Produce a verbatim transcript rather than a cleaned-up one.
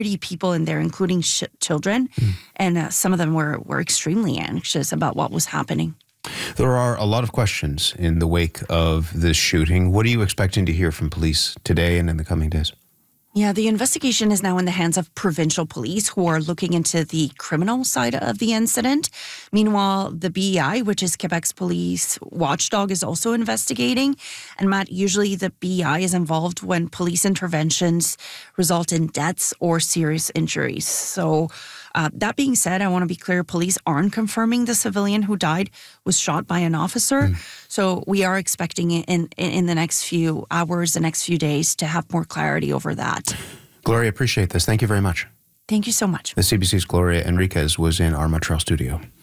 thirty people in there, including sh- children. Mm. And uh, some of them were, were extremely anxious about what was happening. There are a lot of questions in the wake of this shooting. What are you expecting to hear from police today and in the coming days? Yeah, the investigation is now in the hands of provincial police who are looking into the criminal side of the incident. Meanwhile, the B E I, which is Quebec's police watchdog, is also investigating. And Matt, usually the B E I is involved when police interventions result in deaths or serious injuries. So uh, that being said, I want to be clear, police aren't confirming the civilian who died was shot by an officer. Mm. So we are expecting in, in in the next few hours, the next few days, to have more clarity over that. Gloria, appreciate this. Thank you very much. Thank you so much. The C B C's Gloria Enriquez was in our Montreal studio.